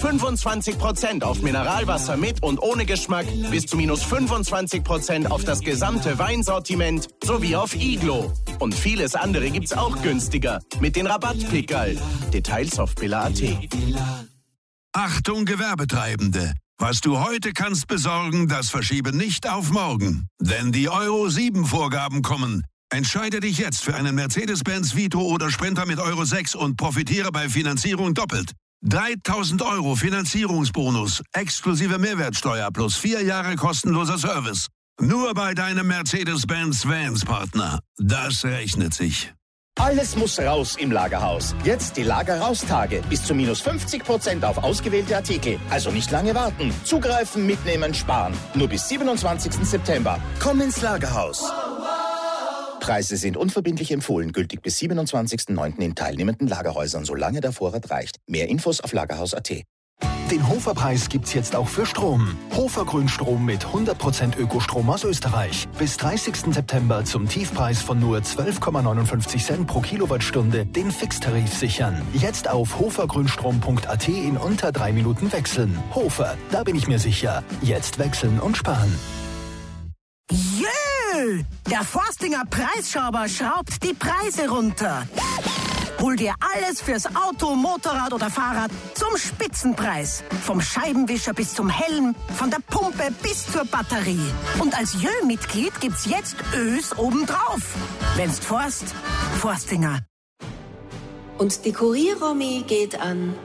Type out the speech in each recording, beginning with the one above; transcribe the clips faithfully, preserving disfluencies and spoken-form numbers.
fünfundzwanzig Prozent auf Mineralwasser mit und ohne Geschmack, bis zu minus fünfundzwanzig Prozent auf das gesamte Weinsortiment sowie auf Iglo. Und vieles andere gibt's auch günstiger mit den Rabattpickerl. Details auf billa punkt at. Achtung Gewerbetreibende! Was du heute kannst besorgen, das verschiebe nicht auf morgen. Denn die Euro sieben Vorgaben kommen. Entscheide dich jetzt für einen Mercedes-Benz Vito oder Sprinter mit Euro sechs und profitiere bei Finanzierung doppelt. dreitausend Euro Finanzierungsbonus, exklusive Mehrwertsteuer plus vier Jahre kostenloser Service. Nur bei deinem Mercedes-Benz Vans-Partner. Das rechnet sich. Alles muss raus im Lagerhaus. Jetzt die Lager-Raus-Tage. Bis zu minus fünfzig Prozent auf ausgewählte Artikel. Also nicht lange warten. Zugreifen, mitnehmen, sparen. Nur bis siebenundzwanzigsten September. Komm ins Lagerhaus. Preise sind unverbindlich empfohlen. Gültig bis siebenundzwanzigsten neunten in teilnehmenden Lagerhäusern, solange der Vorrat reicht. Mehr Infos auf lagerhaus punkt at. Den Hofer-Preis gibt's jetzt auch für Strom. Hofer Grünstrom mit hundert Prozent Ökostrom aus Österreich. Bis dreißigsten September zum Tiefpreis von nur zwölf Komma neunundfünfzig Cent pro Kilowattstunde den Fixtarif sichern. Jetzt auf hofergrünstrom punkt at in unter drei Minuten wechseln. Hofer, da bin ich mir sicher. Jetzt wechseln und sparen. Jö! Der Forstinger Preisschrauber schraubt die Preise runter. Hol dir alles fürs Auto, Motorrad oder Fahrrad zum Spitzenpreis. Vom Scheibenwischer bis zum Helm, von der Pumpe bis zur Batterie. Und als Jö-Mitglied gibt's jetzt Ös obendrauf. Wenn's forst, Forstinger. Und die Kurier-Romy geht an.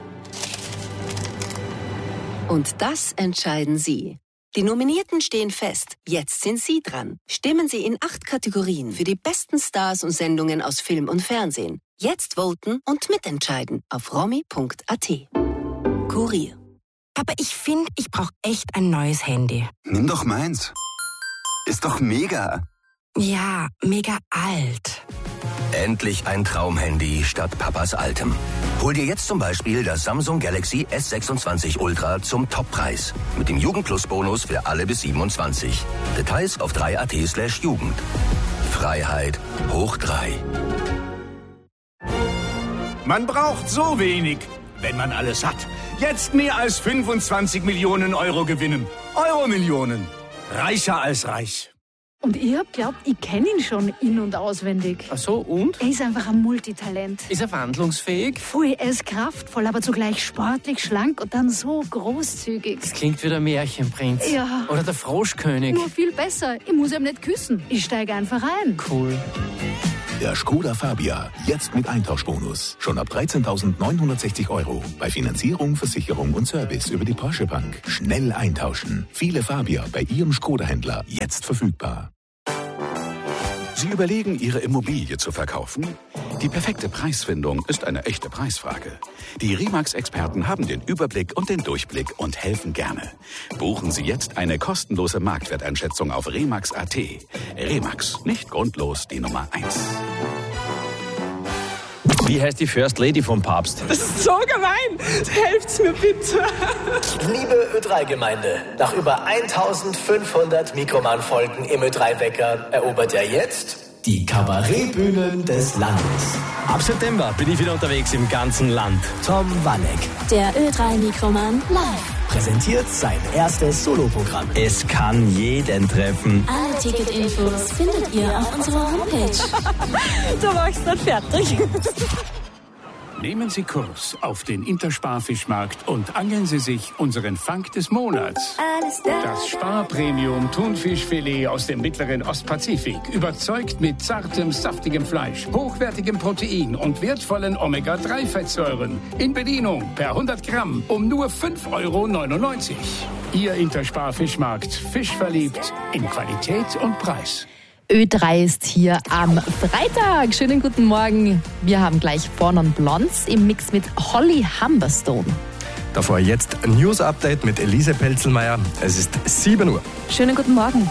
Und das entscheiden Sie. Die Nominierten stehen fest. Jetzt sind Sie dran. Stimmen Sie in acht Kategorien für die besten Stars und Sendungen aus Film und Fernsehen. Jetzt voten und mitentscheiden auf romy punkt at. Kurier. Aber ich finde, ich brauche echt ein neues Handy. Nimm doch meins. Ist doch mega. Ja, mega alt. Endlich ein Traumhandy statt Papas altem. Hol dir jetzt zum Beispiel das Samsung Galaxy S sechsundzwanzig Ultra zum Toppreis. Mit dem Jugendplus-Bonus für alle bis siebenundzwanzig. Details auf drei punkt at slash Jugend. Freiheit hoch drei. Man braucht so wenig, wenn man alles hat. Jetzt mehr als fünfundzwanzig Millionen Euro gewinnen. Euro-Millionen. Reicher als reich. Und ich hab glaubt, ich kenne ihn schon in- und auswendig. Ach so, und? Er ist einfach ein Multitalent. Ist er wandlungsfähig? Voll, er ist kraftvoll, aber zugleich sportlich, schlank und dann so großzügig. Das klingt wie der Märchenprinz. Ja. Oder der Froschkönig. Nur viel besser. Ich muss ihm nicht küssen. Ich steige einfach ein. Cool. Der Skoda Fabia, jetzt mit Eintauschbonus. Schon ab dreizehntausendneunhundertsechzig Euro. Bei Finanzierung, Versicherung und Service über die Porsche Bank. Schnell eintauschen. Viele Fabia bei Ihrem Skoda-Händler jetzt verfügbar. Sie überlegen, Ihre Immobilie zu verkaufen? Die perfekte Preisfindung ist eine echte Preisfrage. Die Remax-Experten haben den Überblick und den Durchblick und helfen gerne. Buchen Sie jetzt eine kostenlose Marktwerteinschätzung auf remax punkt at. Remax, nicht grundlos die Nummer eins. Wie heißt die First Lady vom Papst? Das ist so gemein. Helft's mir bitte. Liebe Ö drei Gemeinde, nach über eintausendfünfhundert Mikroman-Folgen im Ö drei Wecker erobert er jetzt die Kabarettbühnen des Landes. Ab September bin ich wieder unterwegs im ganzen Land. Tom Wanneck. Der Ö drei Mikroman live. Präsentiert sein erstes Soloprogramm. Es kann jeden treffen. Alle Ticketinfos findet ihr auf unserer Homepage. Du machst dann fertig. Nehmen Sie Kurs auf den Intersparfischmarkt und angeln Sie sich unseren Fang des Monats. Das Sparpremium Thunfischfilet aus dem mittleren Ostpazifik. Überzeugt mit zartem, saftigem Fleisch, hochwertigem Protein und wertvollen Omega drei Fettsäuren. In Bedienung per hundert Gramm um nur fünf Euro neunundneunzig. Ihr Intersparfischmarkt. Fisch verliebt in Qualität und Preis. Ö drei ist hier am Freitag. Schönen guten Morgen. Wir haben gleich Born on Blondes im Mix mit Holly Humberstone. Davor jetzt ein News-Update mit Elise Pelzelmeier. Es ist sieben Uhr. Schönen guten Morgen.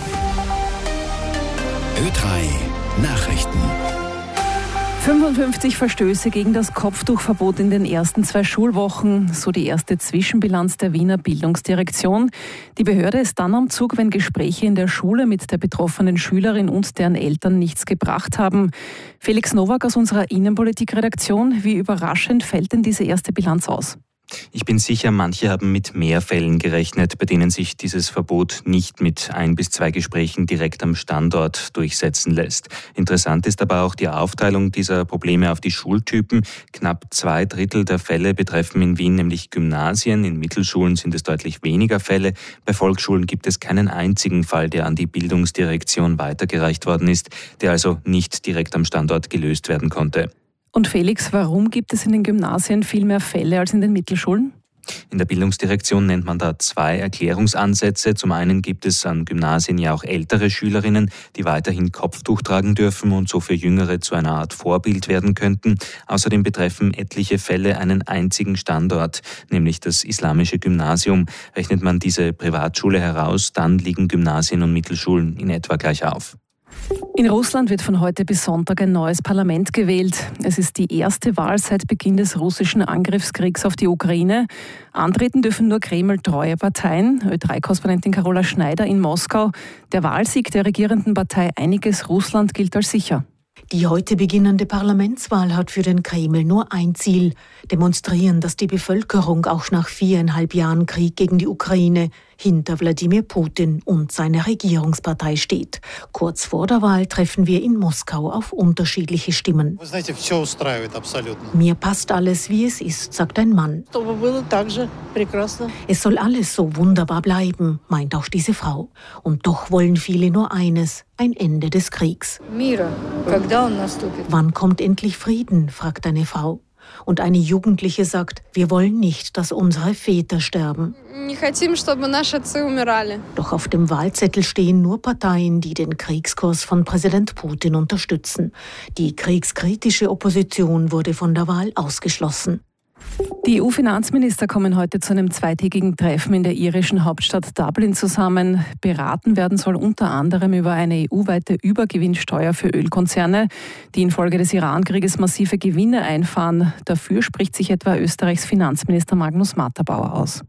Ö drei Nachrichten. fünfundfünfzig Verstöße gegen das Kopftuchverbot in den ersten zwei Schulwochen, so die erste Zwischenbilanz der Wiener Bildungsdirektion. Die Behörde ist dann am Zug, wenn Gespräche in der Schule mit der betroffenen Schülerin und deren Eltern nichts gebracht haben. Felix Nowak aus unserer Innenpolitikredaktion, wie überraschend fällt denn diese erste Bilanz aus? Ich bin sicher, manche haben mit mehr Fällen gerechnet, bei denen sich dieses Verbot nicht mit ein bis zwei Gesprächen direkt am Standort durchsetzen lässt. Interessant ist aber auch die Aufteilung dieser Probleme auf die Schultypen. Knapp zwei Drittel der Fälle betreffen in Wien nämlich Gymnasien. In Mittelschulen sind es deutlich weniger Fälle. Bei Volksschulen gibt es keinen einzigen Fall, der an die Bildungsdirektion weitergereicht worden ist, der also nicht direkt am Standort gelöst werden konnte. Und Felix, warum gibt es in den Gymnasien viel mehr Fälle als in den Mittelschulen? In der Bildungsdirektion nennt man da zwei Erklärungsansätze. Zum einen gibt es an Gymnasien ja auch ältere Schülerinnen, die weiterhin Kopftuch tragen dürfen und so für Jüngere zu einer Art Vorbild werden könnten. Außerdem betreffen etliche Fälle einen einzigen Standort, nämlich das islamische Gymnasium. Rechnet man diese Privatschule heraus, dann liegen Gymnasien und Mittelschulen in etwa gleich auf. In Russland wird von heute bis Sonntag ein neues Parlament gewählt. Es ist die erste Wahl seit Beginn des russischen Angriffskriegs auf die Ukraine. Antreten dürfen nur Kreml-treue Parteien. Ö drei Korrespondentin Carola Schneider in Moskau. Der Wahlsieg der regierenden Partei Einiges Russland gilt als sicher. Die heute beginnende Parlamentswahl hat für den Kreml nur ein Ziel: demonstrieren, dass die Bevölkerung auch nach viereinhalb Jahren Krieg gegen die Ukraine hinter Wladimir Putin und seiner Regierungspartei steht. Kurz vor der Wahl treffen wir in Moskau auf unterschiedliche Stimmen. Mir passt alles, wie es ist, sagt ein Mann. Es soll alles so wunderbar bleiben, meint auch diese Frau. Und doch wollen viele nur eines: ein Ende des Kriegs. Wann kommt endlich Frieden, fragt eine Frau. Und eine Jugendliche sagt, wir wollen nicht, dass unsere Väter sterben. Doch auf dem Wahlzettel stehen nur Parteien, die den Kriegskurs von Präsident Putin unterstützen. Die kriegskritische Opposition wurde von der Wahl ausgeschlossen. Die E U-Finanzminister kommen heute zu einem zweitägigen Treffen in der irischen Hauptstadt Dublin zusammen. Beraten werden soll unter anderem über eine E U-weite Übergewinnsteuer für Ölkonzerne, die infolge des Iran-Krieges massive Gewinne einfahren. Dafür spricht sich etwa Österreichs Finanzminister Magnus Matterbauer aus.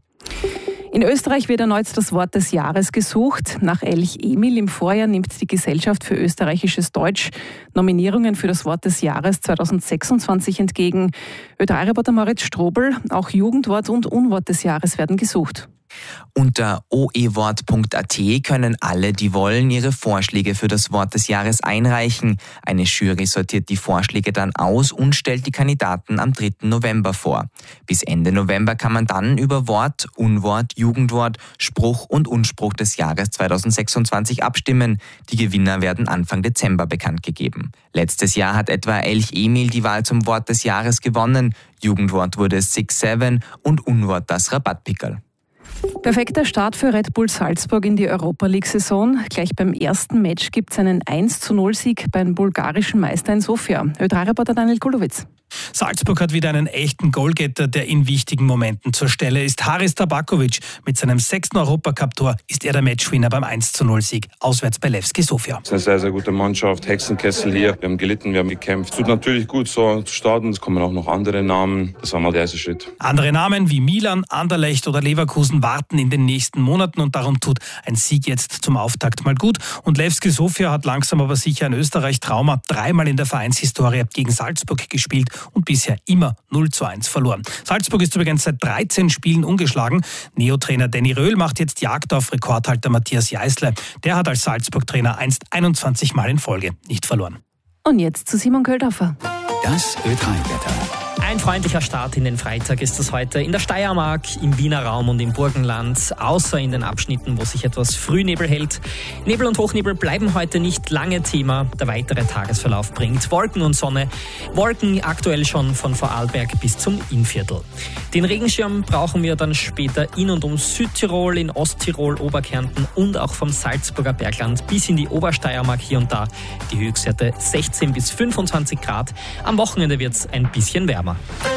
In Österreich wird erneut das Wort des Jahres gesucht. Nach Elch Emil im Vorjahr nimmt die Gesellschaft für österreichisches Deutsch Nominierungen für das Wort des Jahres zweitausendsechsundzwanzig entgegen. Ö drei Reporter Moritz Strobel, auch Jugendwort und Unwort des Jahres werden gesucht. Unter o e wort punkt a t können alle, die wollen, ihre Vorschläge für das Wort des Jahres einreichen. Eine Jury sortiert die Vorschläge dann aus und stellt die Kandidaten am dritten November vor. Bis Ende November kann man dann über Wort, Unwort, Jugendwort, Spruch und Unspruch des Jahres zweitausendsechsundzwanzig abstimmen. Die Gewinner werden Anfang Dezember bekannt gegeben. Letztes Jahr hat etwa Elch Emil die Wahl zum Wort des Jahres gewonnen. Jugendwort wurde Six Seven und Unwort das Rabattpickerl. Perfekter Start für Red Bull Salzburg in die Europa-League-Saison. Gleich beim ersten Match gibt es einen eins zu null Sieg beim bulgarischen Meister in Sofia. Ö drei Reporter Daniel Kulowitz. Salzburg hat wieder einen echten Goalgetter, der in wichtigen Momenten zur Stelle ist. Haris Tabakovic mit seinem sechsten Europacup-Tor ist er der Matchwinner beim eins zu null Sieg auswärts bei Levski Sofia. Es ist eine sehr, sehr gute Mannschaft. Hexenkessel hier. Wir haben gelitten, wir haben gekämpft. Es tut natürlich gut, so zu starten. Es kommen auch noch andere Namen. Das war mal der erste Schritt. Andere Namen wie Milan, Anderlecht oder Leverkusen warten in den nächsten Monaten und darum tut ein Sieg jetzt zum Auftakt mal gut. Und Levski Sofia hat langsam aber sicher ein Österreich-Trauma. Dreimal in der Vereinshistorie gegen Salzburg gespielt und bisher immer null zu eins verloren. Salzburg ist übrigens seit dreizehn Spielen ungeschlagen. Neo-Trainer Danny Röhl macht jetzt Jagd auf Rekordhalter Matthias Jeißle. Der hat als Salzburg-Trainer einst einundzwanzig Mal in Folge nicht verloren. Und jetzt zu Simon Köldhofer. Das Ö drei Wetter. Ein freundlicher Start in den Freitag ist es heute in der Steiermark, im Wiener Raum und im Burgenland, außer in den Abschnitten, wo sich etwas Frühnebel hält. Nebel und Hochnebel bleiben heute nicht lange Thema. Der weitere Tagesverlauf bringt Wolken und Sonne. Wolken aktuell schon von Vorarlberg bis zum Innviertel. Den Regenschirm brauchen wir dann später in und um Südtirol, in Osttirol, Oberkärnten und auch vom Salzburger Bergland bis in die Obersteiermark hier und da. Die Höchstwerte sechzehn bis fünfundzwanzig Grad. Am Wochenende wird es ein bisschen wärmer.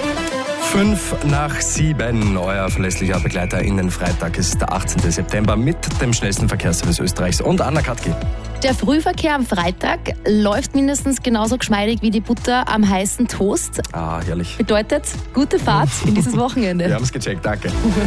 Fünf nach sieben. Euer verlässlicher Begleiter in den Freitag ist der achtzehnten September mit dem schnellsten Verkehrsservice Österreichs und Anna Katki. Der Frühverkehr am Freitag läuft mindestens genauso geschmeidig wie die Butter am heißen Toast. Ah, herrlich. Bedeutet, gute Fahrt in dieses Wochenende. Wir haben es gecheckt, danke.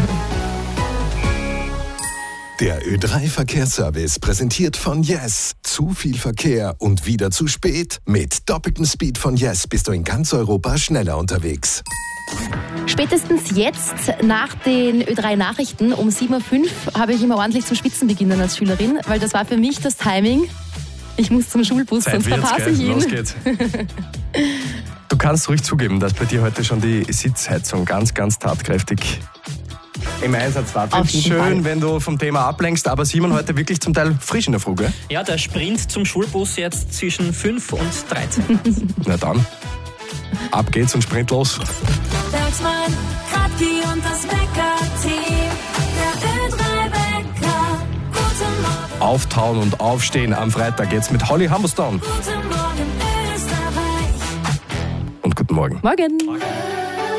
Der Ö drei Verkehrsservice präsentiert von Yes. Zu viel Verkehr und wieder zu spät? Mit doppeltem Speed von Yes bist du in ganz Europa schneller unterwegs. Spätestens jetzt, nach den Ö drei Nachrichten um sieben Uhr fünf, habe ich immer ordentlich zum Schwitzen beginnen als Schülerin, weil das war für mich das Timing. Ich muss zum Schulbus, Zeit sonst wird's, verpasse gell? ich ihn. Los geht's. Du kannst ruhig zugeben, dass bei dir heute schon die Sitzheizung ganz, ganz tatkräftig im Einsatz war. Auf jeden Schön, Fall. wenn du vom Thema ablenkst, aber Simon heute wirklich zum Teil frisch in der Früh, gell? Ja, der Sprint zum Schulbus jetzt zwischen fünf und dreizehn. Na dann, ab geht's und Sprint los. Bergsmann, Kratki und das Wecker-Team. Der Ö drei Wecker. Guten Morgen. Auftauen und aufstehen am Freitag jetzt mit Holly Humberstone. Guten Morgen, Österreich. Und guten Morgen. Morgen.